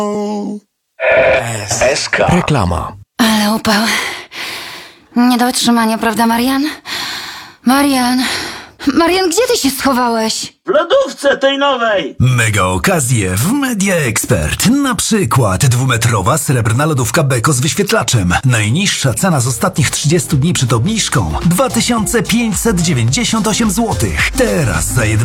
SK. Reklama. Ale upał. Nie do wytrzymania, prawda, Marian? Marian, gdzie ty się schowałeś? W lodówce tej nowej! Mega okazje w Media Expert. Na przykład 2-metrowa srebrna lodówka Beko z wyświetlaczem. Najniższa cena z ostatnich 30 dni przed obniżką 2598 zł. Teraz za